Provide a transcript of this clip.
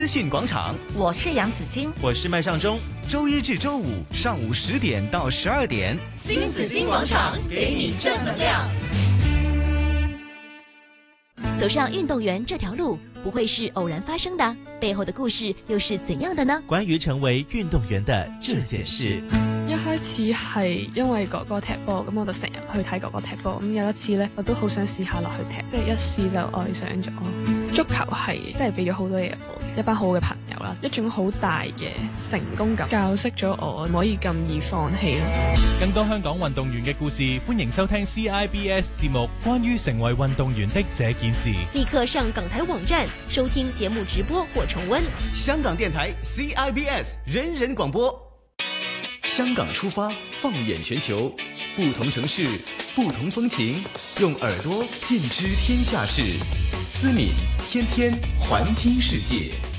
资讯广场， 我是杨子晶， 我是麦尚中，周一至周五上午10点到12点， 新紫金广场给你正能量。 走上运動員這條路不會是偶然發生的，背後的故事又是怎樣的呢？ 關於成為運動員的這件事， 一開始係因為哥哥踢波，咁我就成日去睇哥哥踢波。咁有一次呢，我都好想試下落去踢，即係一試就愛上咗。足球係真係俾咗好多嘢我，一班好嘅朋友啦，一種好大嘅成功感，教識咗我唔可以咁易放棄咯。 更多香港運動員嘅故事，歡迎收聽 CIBS 節目《關於成為運動員的這件事》。 立刻上港台網站收聽節目直播或重溫。 香港電台 CIBS 人人廣播，香港出發，放眼全球，不同城市，不同風情，用耳朵見知天下事。思敏天天環聽世界。